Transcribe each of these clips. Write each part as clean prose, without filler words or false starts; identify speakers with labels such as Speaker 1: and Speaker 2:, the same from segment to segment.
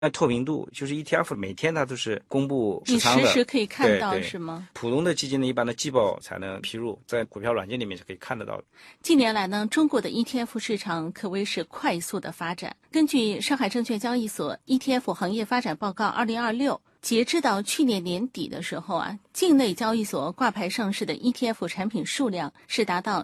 Speaker 1: 那透明度就是 ETF 每天它都是公布持仓的，
Speaker 2: 你实时可以看到，
Speaker 1: 对
Speaker 2: 是吗？
Speaker 1: 普通的基金呢，一般的季报才能披露，在股票软件里面是可以看得到的。
Speaker 2: 近年来呢，中国的 ETF 市场可谓是快速的发展。根据上海证券交易所 ETF 行业发展报告2026，截至到去年年底的时候啊，境内交易所挂牌上市的 ETF 产品数量是达到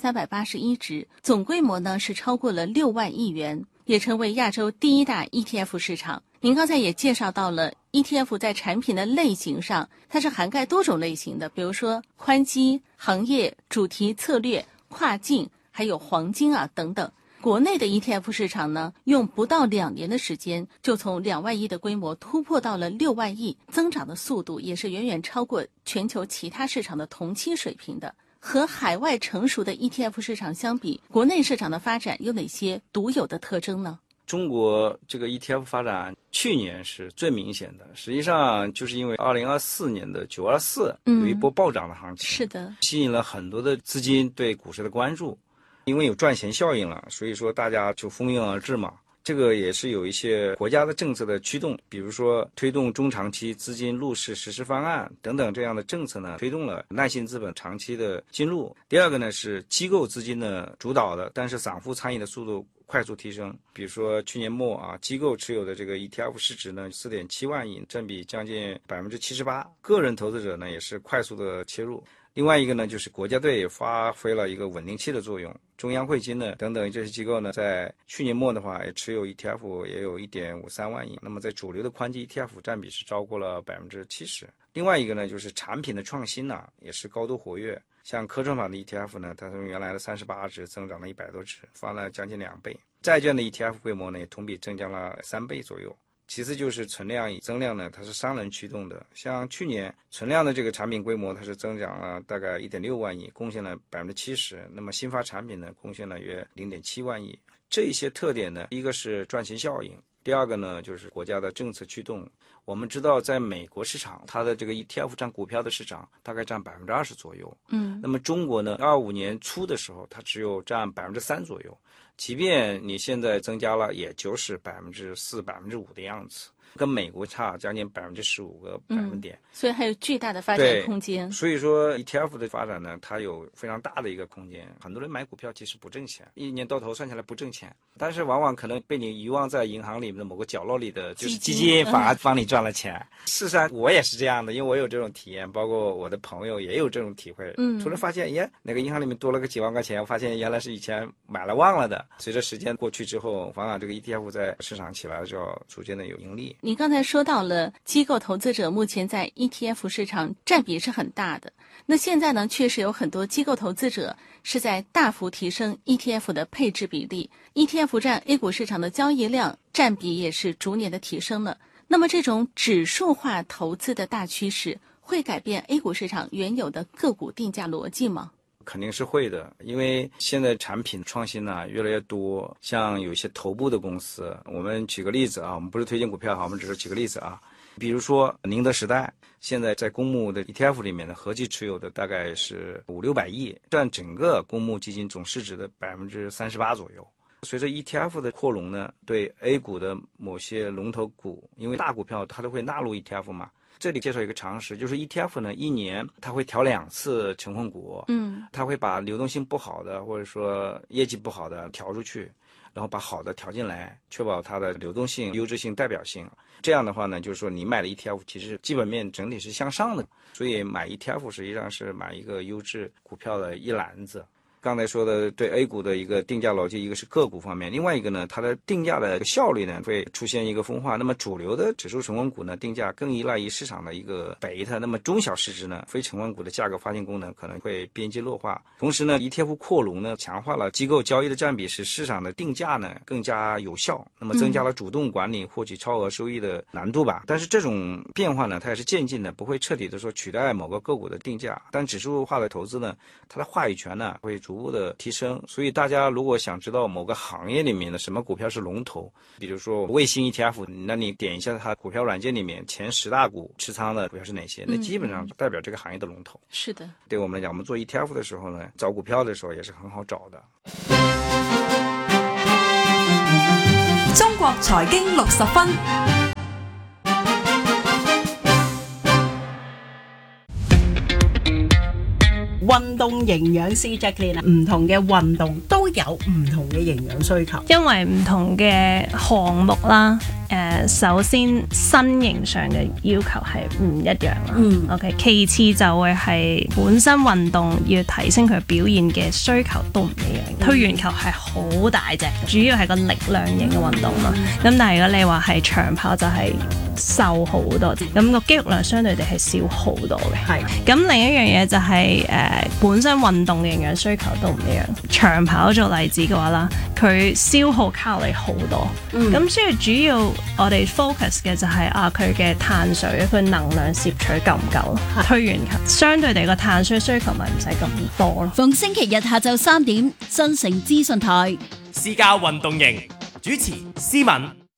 Speaker 2: 1381只，总规模呢是超过了6万亿元，也成为亚洲第一大 ETF 市场。您刚才也介绍到了 ETF 在产品的类型上，它是涵盖多种类型的，比如说宽基、行业、主题、策略、跨境，还有黄金啊等等。国内的 ETF 市场呢，用不到2年的时间，就从2万亿的规模突破到了6万亿，增长的速度也是远远超过全球其他市场的同期水平的。和海外成熟的 ETF 市场相比，国内市场的发展有哪些独有的特征呢？
Speaker 1: 中国这个 ETF 发展去年是最明显的，实际上就是因为2024年的924有一波暴涨的行情，
Speaker 2: 是的，
Speaker 1: 吸引了很多的资金对股市的关注，因为有赚钱效应了，所以说大家就蜂拥而至嘛。这个也是有一些国家的政策的驱动，比如说推动中长期资金入市实施方案等等这样的政策呢，推动了耐心资本长期的进入。第二个呢是机构资金的主导的，但是散户参与的速度快速提升。比如说去年末啊，机构持有的这个 ETF 市值呢4.7万亿，占比将近78%，个人投资者呢也是快速的切入。另外一个呢，就是国家队也发挥了一个稳定器的作用，中央汇金呢等等这些机构呢，在去年末的话也持有 ETF 也有1.53万亿，那么在主流的宽基 ETF 占比是超过了70%。另外一个呢，就是产品的创新呢，也是高度活跃。像科创板的 ETF 呢，它从原来的38只增长了100多只，翻了将近2倍。债券的 ETF 规模呢，也同比增加了3倍左右。其次就是存量与增量呢，它是商人驱动的。像去年存量的这个产品规模，它是增长了大概1.6万亿，贡献了70%。那么新发产品呢，贡献了约0.7万亿。这一些特点呢，一个是赚钱效应，第二个呢就是国家的政策驱动。我们知道，在美国市场，它的这个 ETF 占股票的市场大概占20%左右。那么中国呢，25年初的时候，它只有占3%左右。即便你现在增加了，也就是4%、5%的样子，跟美国差将近15个百分点。
Speaker 2: 所以还有巨大的发展空间。
Speaker 1: 所以说 ETF 的发展呢，它有非常大的一个空间。很多人买股票其实不挣钱，一年到头算下来不挣钱，但是往往可能被你遗忘在银行里面的某个角落里的，就是基金反而帮你赚了钱。事实上我也是这样的，因为我有这种体验，包括我的朋友也有这种体会。突然发现，那个银行里面多了个几万块钱，我发现原来是以前买了忘了的。随着时间过去之后，往往这个 ETF 在市场起来的时候，逐渐的有盈利。
Speaker 2: 你刚才说到了机构投资者目前在 ETF 市场占比是很大的，那现在呢，确实有很多机构投资者是在大幅提升 ETF 的配置比例， ETF 占 A 股市场的交易量占比也是逐年的提升了。那么这种指数化投资的大趋势会改变 A 股市场原有的个股定价逻辑吗？
Speaker 1: 肯定是会的，因为现在产品创新呢越来越多，像有一些头部的公司，我们举个例子啊，我们不是推荐股票哈，我们只是举个例子啊，比如说宁德时代，现在在公募的 ETF 里面的合计持有的大概是500-600亿，占整个公募基金总市值的38%左右。随着 ETF 的扩容呢，对 A 股的某些龙头股，因为大股票它都会纳入 ETF 嘛。这里介绍一个常识，就是 ETF 呢，一年它会调2次成分股，它会把流动性不好的或者说业绩不好的调出去，然后把好的调进来，确保它的流动性、优质性、代表性。这样的话呢，就是说你买的 ETF 其实基本面整体是向上的，所以买 ETF 实际上是买一个优质股票的一篮子。刚才说的对 A 股的一个定价逻辑，一个是个股方面，另外一个呢，它的定价的效率呢会出现一个分化。那么主流的指数成分股呢，定价更依赖于市场的一个贝塔，那么中小市值呢，非成分股的价格发行功能可能会边际弱化。同时呢 ，ETF 扩容呢，强化了机构交易的占比，使市场的定价呢更加有效，那么增加了主动管理获取超额收益的难度吧。但是这种变化呢，它也是渐进的，不会彻底的说取代某个个股的定价。但指数化的投资呢，它的话语权呢会逐步的提升。所以大家如果想知道某个行业里面的什么股票是龙头，比如说卫星 ETF， 那你点一下它股票软件里面前10大股持仓的股票是哪些，那基本上代表这个行业的龙头。
Speaker 2: 是的，
Speaker 1: 对我们来讲，我们做 ETF 的时候呢，找股票的时候也是很好找的。
Speaker 3: 中國財經60分。
Speaker 4: 運動營養師 Jacqueline， 唔同嘅運動都有唔同嘅營養需求，
Speaker 5: 因為唔同嘅項目啦。首先身形上嘅要求係唔一樣啦。OK， 其次就會係本身運動要提升佢表現嘅需求都唔一樣。推圓球係好大隻，主要係個力量型嘅運動嘛。咁但係如果你話係長跑就係瘦好多，咁個肌肉量相對地係少好多嘅。
Speaker 4: 係。咁
Speaker 5: 另一樣嘢就係本身運動嘅營養需求都唔一樣。長跑做例子嘅話啦，佢消耗卡路里好多，咁所以主要我哋 focus 嘅就係佢嘅碳水，佢能量攝取夠唔夠？推圓球相對地個碳水需求咪唔使咁多咯。
Speaker 6: 逢星期日下晝3點，新城資訊台
Speaker 7: 私家運動營主持思敏。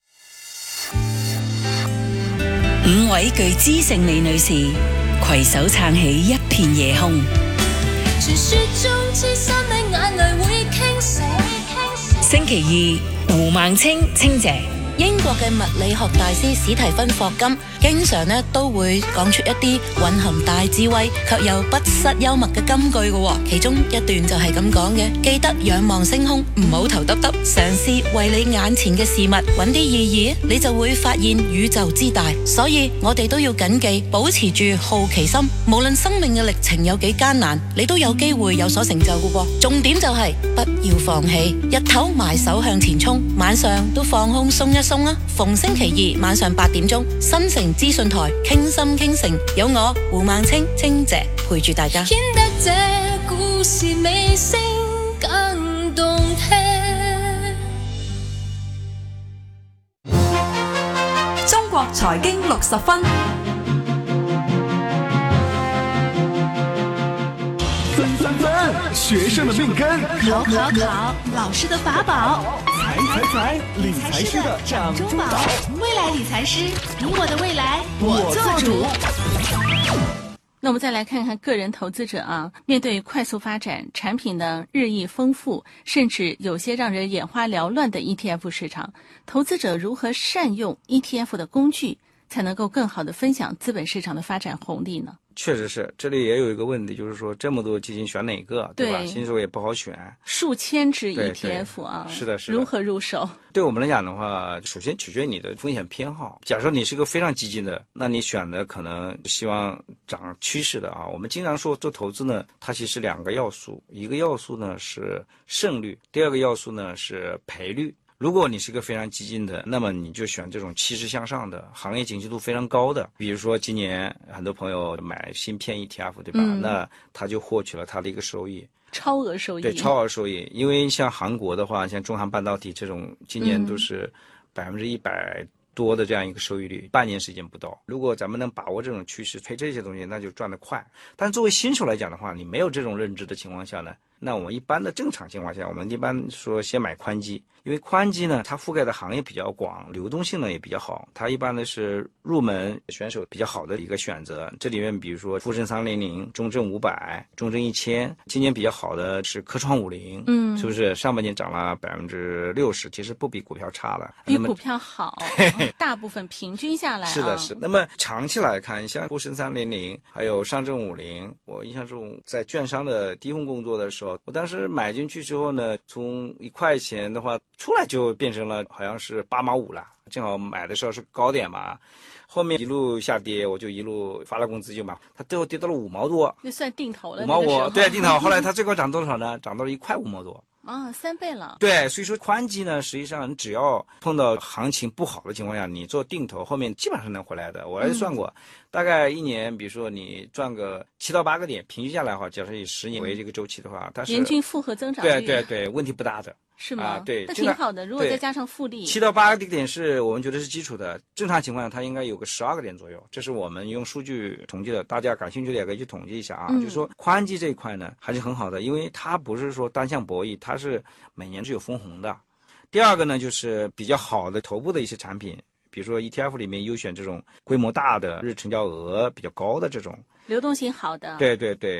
Speaker 8: 5位巨資勝利女士攜手撐起一片夜空。
Speaker 9: 傳說中痴心的眼淚會傾瀉。
Speaker 8: 星期二，胡孟青清姐。
Speaker 10: 英國嘅物理學大師史提芬霍金經常都會講出一啲蘊含大智慧卻又不失幽默嘅金句嘅，其中一段就係咁講嘅：記得仰望星空，唔好頭耷耷，嘗試為你眼前嘅事物揾啲意義，你就會發現宇宙之大。所以我哋都要謹記，保持住好奇心，無論生命嘅歷程有幾艱難，你都有機會有所成就嘅。重點就係不要放棄，日頭埋手向前衝，晚上都放空鬆一鬆啊！逢星期二晚上8點鐘，新城資訊台傾心傾城，有我胡孟青青姐陪住大家。
Speaker 9: 顯得這故事尾聲更動聽。
Speaker 3: 中國財經60分。
Speaker 11: 學生的命根，
Speaker 6: 考，老師的法寶，
Speaker 11: 財，理財師的掌中寶，
Speaker 6: 未來理財師，你我的未來，我做主。
Speaker 2: 那我們再來看看個人投資者啊，面對快速發展、產品呢日益豐富，甚至有些讓人眼花繚亂的 ETF 市場，投資者如何善用 ETF 的工具，才能夠更好地分享資本市場的發展紅利呢？
Speaker 1: 確實是，這裡也有一個問題，就是說這麼多基金選哪個，對吧？新手也不好選，
Speaker 2: 數千隻 ETF 啊，
Speaker 1: 是的，
Speaker 2: 如何入手？
Speaker 1: 對我們來講的話，首先取決於你的風險偏好。假設你是個非常激進的，那你選的可能希望漲趨勢的啊。我們經常說做投資呢，它其實兩個要素，一個要素呢是勝率，第二個要素呢是賠率。如果你是個非常激進的，那麼你就選這種氣勢向上的、行業景氣度非常高的，比如說今年很多朋友買芯片 ETF， 對吧？那他就獲取了他的一個收益，
Speaker 2: 超額收益。
Speaker 1: 對，超額收益。因為像韓國的話，像中航半導體這種，今年都是100%多的這樣一個收益率，半年時間不到。如果咱們能把握這種趨勢，配這些東西，那就賺得快。但作為新手來講的話，你沒有這種認知的情況下呢，那我們一般的正常情況下，我們一般說先買寬基，因為寬基呢，它覆蓋的行業比較廣，流動性呢也比較好，它一般呢是入門選手比較好的一個選擇。這裡面比如說富盛300、中證500、中證1000，今年比較好的是科創50，是不是上半年漲了60%，其實不比股票差了，
Speaker 2: 比股票好。大部分平均下來，
Speaker 1: 是的，是。那麼長期來看，像滬深300，還有上證50，我印象中在券商的低風工作的時候，我當時買進去之後呢，從1塊錢的話出來就變成了好像是8毛5了，正好買的時候是高點嘛。後面一路下跌，我就一路發了工資就買，它最後跌到了5毛多。
Speaker 2: 那算定投了。
Speaker 1: 5毛5，對，定投。後來它最高漲多少呢？漲到了1塊5毛多。
Speaker 2: 3倍了。
Speaker 1: 對，所以說寬基呢，實際上你只要碰到行情不好的情況下，你做定投，後面基本上能回來的。我還算過，大概一年，比如說你賺個7到8個點，平均下來的話，假設以10年為這個週期的話，它是
Speaker 2: 年均複合增長率。
Speaker 1: 對，問題不大的。
Speaker 2: 是嗎？
Speaker 1: 對，
Speaker 2: 那挺好的。如果再加上複利
Speaker 1: ，7到8個點是我們覺得是基礎的。正常情況下，它應該有個12個點左右。這是我們用數據統計的，大家感興趣的也可以去統計一下啊。就是說寬基這一塊呢，還是很好的，因為它不是說單向博弈，它是每年是有分紅的。第二個呢，就是比較好的頭部的一些產品，比如說 ETF 裡面優選這種規模大的、日成交額比較高的這種，
Speaker 2: 流動性好的。
Speaker 1: 對。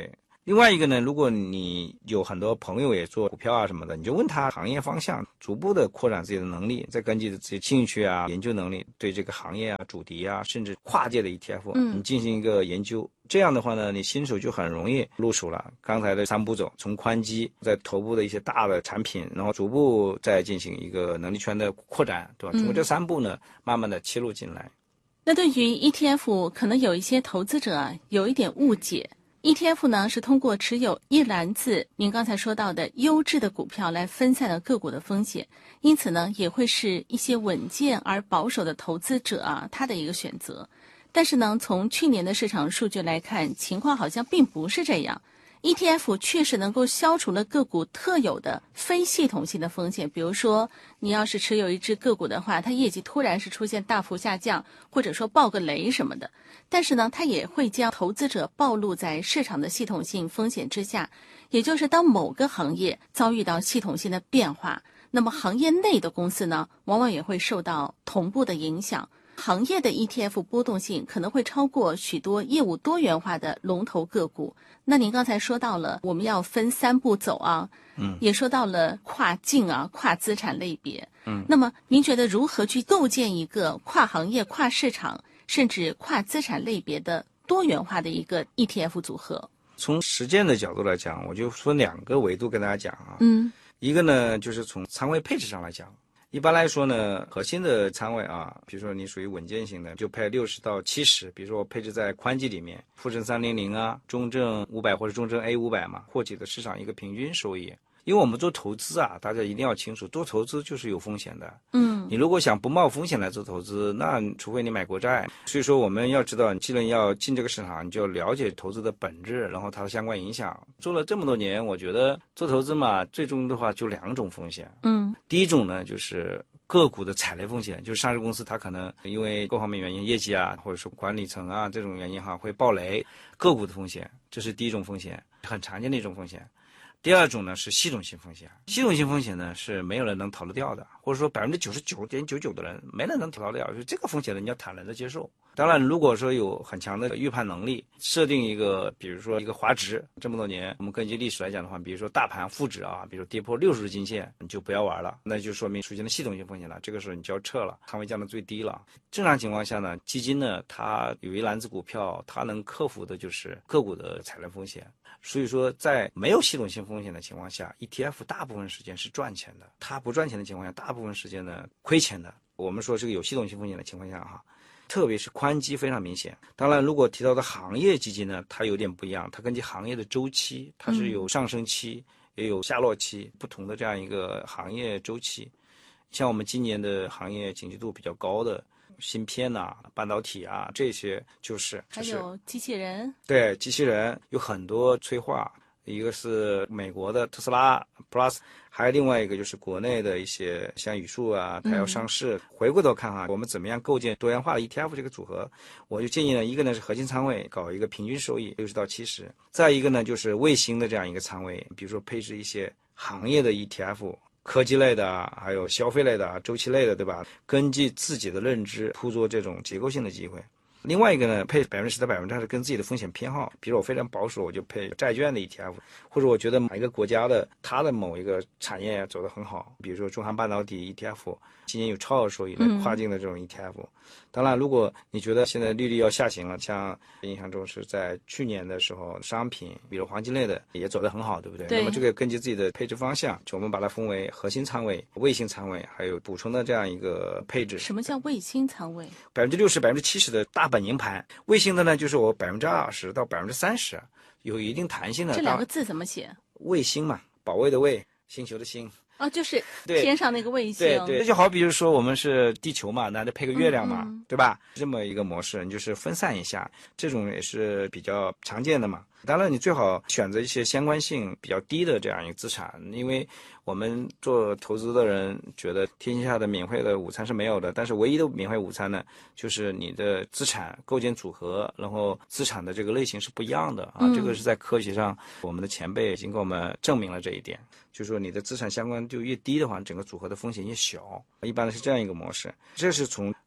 Speaker 1: 另外一个呢，如果你有很多朋友也做股票啊什么的，你就问他行业方向，逐步的扩展自己的能力，再根据自己兴趣啊、研究能力，对这个行业啊、主题啊，甚至跨界的 ETF，你进行一个研究。这样的话呢，你新手就很容易入手了。刚才的3步走，从宽基在头部的一些大的产品，然后逐步再进行一个能力圈的扩展，对吧？通过这3步呢，慢慢的切入进来。
Speaker 2: 那对于 ETF， 可能有一些投资者有一点误解。ETF 呢是通过持有一篮子您刚才说到的优质的股票来分散了个股的风险，因此呢也会是一些稳健而保守的投资者他的一个选择。但是呢从去年的市场数据来看，情况好像并不是这样。ETF 确实能够消除了个股特有的非系统性的风险，比如说你要是持有一只个股的话，它业绩突然是出现大幅下降，或者说爆个雷什么的，但是呢它也会将投资者暴露在市场的系统性风险之下，也就是当某个行业遭遇到系统性的变化，那么行业内的公司呢往往也会受到同步的影响。行业的 ETF 波动性可能会超过许多业务多元化的龙头个股。那您刚才说到了我们要分3步走也说到了跨境跨资产类别。那么您觉得如何去构建一个跨行业、跨市场甚至跨资产类别的多元化的一个 ETF 组合？
Speaker 1: 从实践的角度来讲，我就说2个维度跟大家讲一个呢就是从仓位配置上来讲。一般来说呢，核心的仓位比如说你属于稳健型的，就配60到70，比如说我配置在宽基里面，沪深300中证500或者中证 A500嘛，获取的市场一个平均收益。因为我们做投资大家一定要清楚，做投资就是有风险的。你如果想不冒风险来做投资，那除非你买国债。所以说我们要知道，既然要进这个市场，你就要了解投资的本质，然后它的相关影响。做了这么多年，我觉得做投资嘛，最终的话就2种风险。第一种呢，就是个股的踩雷风险，就是上市公司它可能因为各方面原因，业绩或者说管理层这种原因会爆雷，个股的风险，这是第一种风险，很常见的一种风险。第二种呢是系统性风险，系统性风险呢是没有人能逃得掉的，或者说99.99%的人没人能逃得掉，所以这个风险呢你要坦然的接受。当然如果说有很强的预判能力，设定一个比如说一个华值，这么多年我们根据历史来讲的话，比如说大盘负值比如说跌破60日均线，你就不要玩了，那就说明出现了系统性风险了，这个时候你就要撤了，仓位降到最低了。正常情况下呢，基金呢它有一篮子股票，它能克服的就是个股的踩雷风险。所以说在没有系统性风险的情况下， ETF 大部分时间是赚钱的，它不赚钱的情况下，大部分时间呢亏钱的。我们说这个有系统性风险的情况下特别是宽基非常明显。当然如果提到的行业基金呢，它有点不一样，它根据行业的周期，它是有上升期也有下落期，不同的这样一个行业周期。像我们今年的行业景气度比较高的芯片半导体这些就是
Speaker 2: 还有机器人。
Speaker 1: 对，机器人有很多催化，一个是美国的特斯拉 Plus， 还有另外一个就是国内的一些像宇树它要上市。回过头看我们怎么样构建多元化的 ETF 这个组合，我就建议呢，一个呢是核心仓位搞一个平均收益60到70，再一个呢就是卫星的这样一个仓位，比如说配置一些行业的 ETF，科技类的还有消费类的周期类的，对吧？根据自己的认知捕捉这种结构性的机会。另外一个呢，配10%到20%跟自己的风险偏好，比如我非常保守，我就配债券的 ETF， 或者我觉得某一个国家的它的某一个产业走得很好，比如说中航半导体 ETF 今年有超额收益的跨境的这种 ETF。当然如果你觉得现在利率要下行了，像印象中是在去年的时候，商品比如黄金类的也走得很好，对不对？那么这个根据自己的配置方向，就我们把它分为核心仓位、卫星仓位还有补充的这样一个配置。
Speaker 2: 什么叫卫星仓位
Speaker 1: ？60%、70%的大本营盘，卫星的呢就是我20%到30%，有一定弹性的。
Speaker 2: 这2个字怎么写？
Speaker 1: 卫星嘛，保卫的卫，星球的星。
Speaker 2: 就是天上那个卫星。
Speaker 1: 对，这就好比就是说我们是地球嘛，那就配个月亮嘛，对吧？这么一个模式，你就是分散一下，这种也是比较常见的嘛。当然你最好选择一些相关性比较低的这样一个资产，因为我们做投资的人觉得天下的免费的午餐是没有的，但是唯一的免费午餐呢，就是你的资产构建组合，然后资产的这个类型是不一样的这个是在科学上我们的前辈已经给我们证明了这一点，就是说你的资产相关就越低的话，整个组合的风险越小，一般是这样一个模式。这是从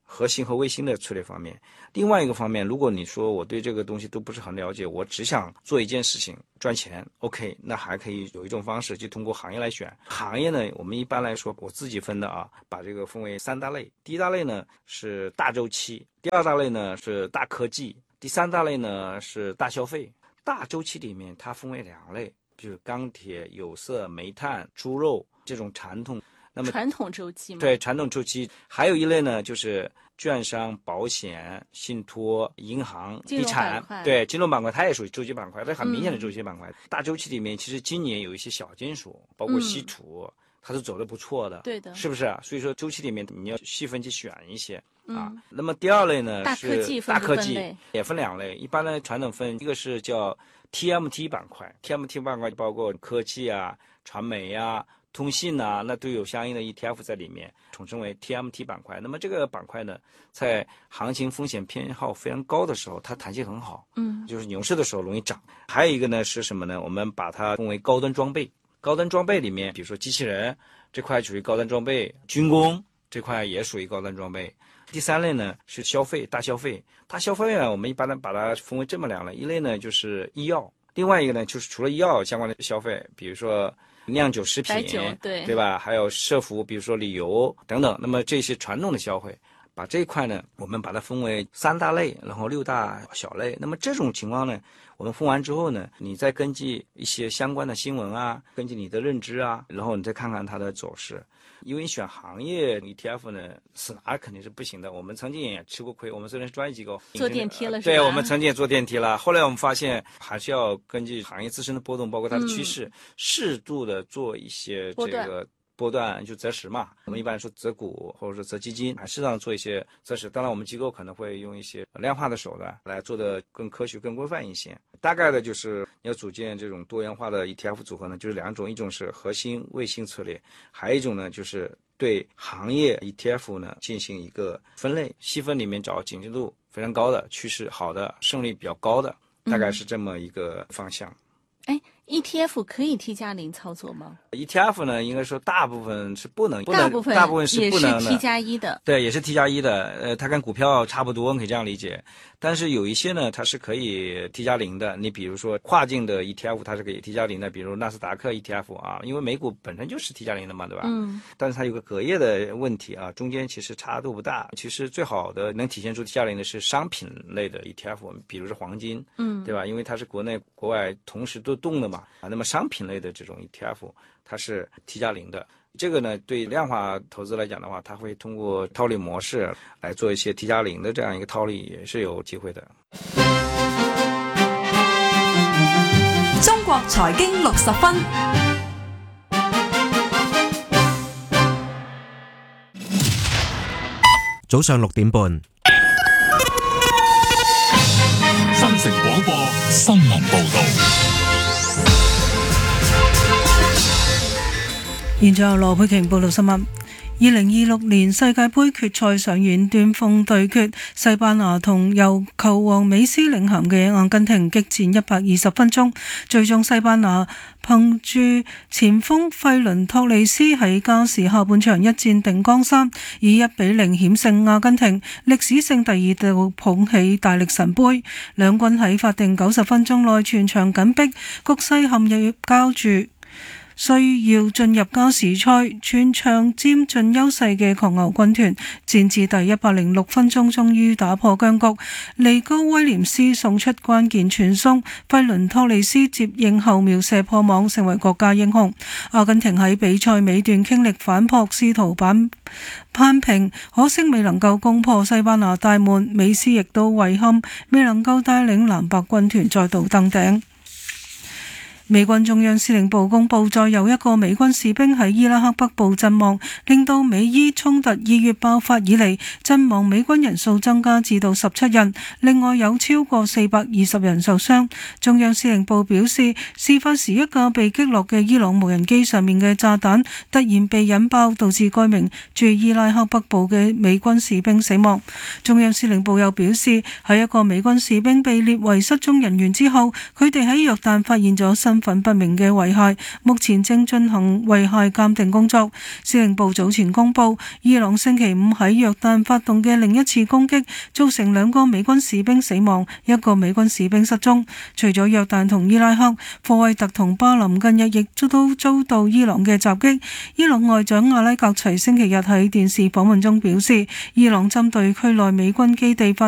Speaker 1: 核心和卫星的策略方面。另外一个方面，如果你说我对这个东西都不是很了解，我只想做一件事情赚钱 ，OK， 那还可以有一种方式，就通过行业来选。行业呢，我们一般来说我自己分的啊，把这个分为3大类。第一大类呢是大周期，第二大类呢是大科技，第三大类呢是大消费。大周期里面它分为2类，就是钢铁、有色、煤炭、猪肉这种传统。那么
Speaker 2: 传统周期吗？
Speaker 1: 对，传统周期。还有一类呢，就是券商、保险、信托、银行、地产，对，金融板块它也属于周期板块，这很明显的周期板块。大周期里面，其实今年有一些小金属，包括稀土，它是走得不错的，
Speaker 2: 对的，
Speaker 1: 是不是啊？所以说周期里面你要细分去选一些。那么第二类呢是大科技，也分2类。一般呢传统分，一个是叫 TMT 板块 ，TMT 板块包括科技啊、传媒啊、通信啊，那都有相应的 ETF 在里面，统称为 TMT 板块。那么这个板块呢，在行情风险偏好非常高的时候，它弹性很好，就是牛市的时候容易涨。还有一个呢是什么呢？我们把它分为高端装备。高端装备里面，比如说机器人这块属于高端装备，军工这块也属于高端装备。第三类呢是消费，大消费。大消费呢，我们一般呢把它分为这么2类，一类呢就是医药，另外一个呢就是除了医药相关的消费，比如说酿酒食品，对吧？还有社服，比如说旅游等等。那么这些传统的消费，把这一块呢，我们把它分为3大类，然后6大小类。那么这种情况呢，我们分完之后呢，你再根据一些相关的新闻啊，根据你的认知啊，然后你再看看它的走势。因为选行业 ETF 呢，死拿肯定是不行的。我们曾经也吃过亏，我们虽然是专业机构，
Speaker 2: 坐电梯了是吧？
Speaker 1: 对，我们曾经也坐电梯了。后来我们发现，还是要根据行业自身的波动，包括它的趋势，适度的做一些这个波段就择时嘛，我们一般说择股或者说择基金，还适当做一些择时。当然，我们机构可能会用一些量化的手段来做的更科学、更规范一些。大概的就是要组建这种多元化的 ETF 组合呢，就是2种，一种是核心卫星策略，还有一种呢就是对行业 ETF 呢进行一个分类，细分里面找警惕度非常高的、趋势好的、胜率比较高的，大概是这么一个方向。
Speaker 2: ETF 可以T+0操作吗？
Speaker 1: ETF 呢，应该说大部分是不能，
Speaker 2: 大部分
Speaker 1: 是不能的，
Speaker 2: 也是 T+1的。
Speaker 1: 对，也是 T+1的。它跟股票差不多，你可以这样理解。但是有一些呢，它是可以T+0的。你比如说跨境的 ETF， 它是可以T+0的，比如纳斯达克 ETF 啊，因为美股本身就是T+0的嘛，对吧？但是它有个隔夜的问题啊，中间其实差度不大。其实最好的能体现出T+0的是商品类的 ETF， 比如是黄金，对吧？因为它是国内国外同时都动的嘛。那么商品类的这种 ETF 它是T+0的，这个呢对量化投资来讲的话，它会通过套利模式来做一些T+0的这样一个套利，也是有机会的。
Speaker 3: 中國財經60分，
Speaker 7: 早上6點半，
Speaker 12: 新城廣播新聞報導。
Speaker 13: 現在由羅佩瓊報道新聞。2026年世界盃決賽上演巔峰對決，西班牙同由球王美斯領銜嘅阿根廷激戰120分鐘，最終西班牙憑住前鋒費倫托利斯喺加時下半場一戰定江山，以1-0險勝阿根廷，歷史性第2度捧起大力神杯。兩軍喺法定90分鐘內全場緊逼，局勢陷入膠著。需要進入加時賽，全場佔盡優勢嘅狂牛軍團戰至第106分鐘，終於打破僵局。尼高威廉斯送出關鍵傳送，費倫托利斯接應後秒射破網，成為國家英雄。阿根廷喺比賽尾段傾力反撲，試圖扳平，可惜未能夠攻破西班牙大門。美斯亦都遺憾未能夠帶領藍白軍團再度登頂。美軍中央司令部公布，再有一個美軍士兵喺伊拉克北部陣亡，令到美伊衝突2月爆發以嚟陣亡美軍人數增加至到17人，另外有超過420人受傷。中央司令部表示，事發時一架被擊落嘅伊朗無人機上面嘅炸彈突然被引爆，導致該名駐伊拉克北部嘅美軍士兵死亡。中央司令部又表示，喺一個美軍士兵被列為失蹤人員之後，佢哋喺約旦發現咗身身份不明嘅遺骸，目前正進行遺骸鑑定工作。司令部早前公布，伊朗星期五喺約旦發動嘅另一次攻擊，造成2個美軍士兵死亡，1個美軍士兵失蹤。除咗約旦同伊拉克，科威特同巴林近日亦都遭到伊朗嘅襲擊。伊朗外長阿拉格齊星期日喺電視訪問中表示，伊朗針對區內美軍基地發